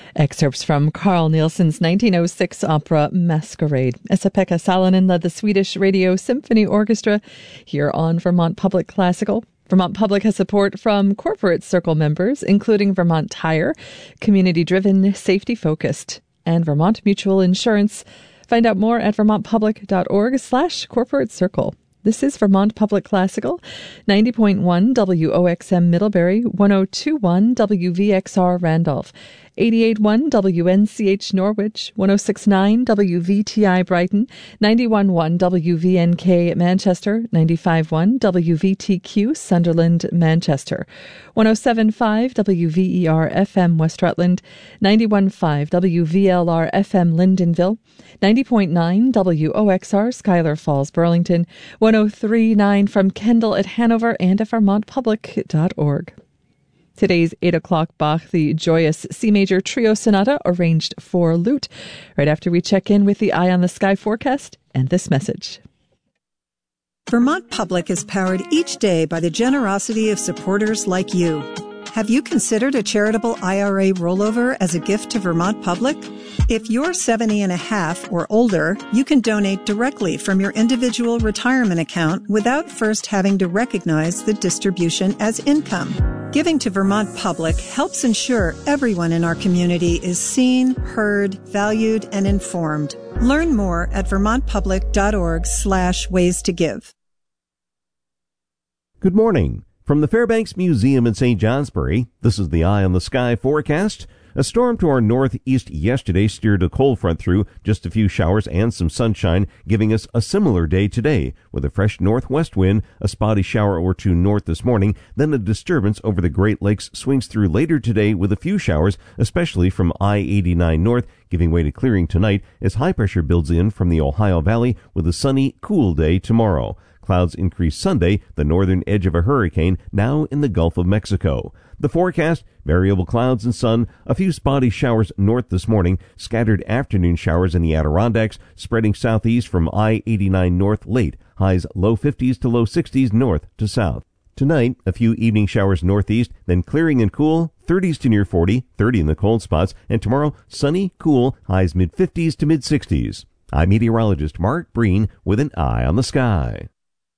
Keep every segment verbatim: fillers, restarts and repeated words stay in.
Excerpts from Carl Nielsen's nineteen oh six opera Masquerade. Esa-Pekka Salonen led the Swedish Radio Symphony Orchestra here on Vermont Public Classical. Vermont Public has support from Corporate Circle members, including Vermont Tire, community-driven, safety-focused, and Vermont Mutual Insurance. Find out more at vermontpublic.org slash corporate circle. This is Vermont Public Classical, ninety point one W O X M Middlebury, one oh two point one W V X R Randolph, eighty-eight point one W N C H Norwich, one oh six point nine W V T I Brighton, ninety-one point one W V N K Manchester, ninety-five point one W V T Q Sunderland Manchester, one oh seven point five W V E R F M West Rutland, ninety-one point five W V L R F M Lyndonville, ninety point nine W O X R Schuyler Falls Burlington, one oh three point nine from Kendall at Hanover, and at vermont public dot org. Today's eight o'clock Bach, the joyous C Major Trio Sonata arranged for lute, right after we check in with the Eye on the Sky forecast and this message. Vermont Public is powered each day by the generosity of supporters like you. Have you considered a charitable I R A rollover as a gift to Vermont Public? If you're seventy and a half or older, you can donate directly from your individual retirement account without first having to recognize the distribution as income. Giving to Vermont Public helps ensure everyone in our community is seen, heard, valued, and informed. Learn more at vermontpublic.org slash ways to give. Good morning. From the Fairbanks Museum in Saint Johnsbury, this is the Eye on the Sky forecast. A storm to our northeast yesterday steered a cold front through, just a few showers and some sunshine, giving us a similar day today, with a fresh northwest wind, a spotty shower or two north this morning, then a disturbance over the Great Lakes swings through later today with a few showers, especially from I eighty-nine north, giving way to clearing tonight as high pressure builds in from the Ohio Valley with a sunny, cool day tomorrow. Clouds increase Sunday, the northern edge of a hurricane now in the Gulf of Mexico. The forecast, variable clouds and sun, a few spotty showers north this morning, scattered afternoon showers in the Adirondacks, spreading southeast from I eighty-nine north late, highs low fifties to low sixties north to south. Tonight, a few evening showers northeast, then clearing and cool, thirties to near forty, thirty in the cold spots, and tomorrow, sunny, cool, highs mid-fifties to mid-sixties. I'm meteorologist Mark Breen with an Eye on the Sky.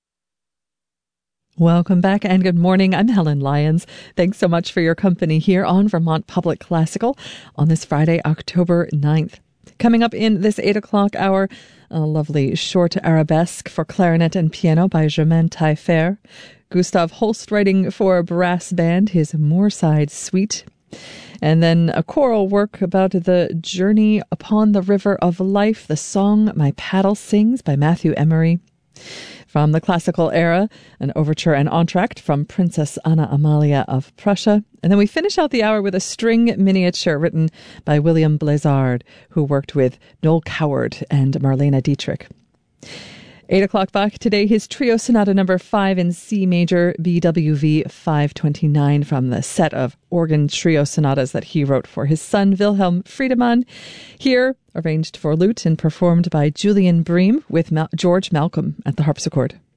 Welcome back and good morning. I'm Helen Lyons. Thanks so much for your company here on Vermont Public Classical on this Friday, October ninth. Coming up in this eight o'clock hour, a lovely short arabesque for clarinet and piano by Germain Taillefer. Gustav Holst writing for brass band his Moorside Suite. And then a choral work about the journey upon the river of life, the song My Paddle Sings by Matthew Emery. From the classical era, an overture and entr'acte from Princess Anna Amalia of Prussia. And then we finish out the hour with a string miniature written by William Blizzard, who worked with Noel Coward and Marlene Dietrich. Eight o'clock Bach today, his Trio Sonata number five in C major, B W V five twenty-nine, from the set of organ trio sonatas that he wrote for his son Wilhelm Friedemann. Here, arranged for lute and performed by Julian Bream with Mal- George Malcolm at the harpsichord.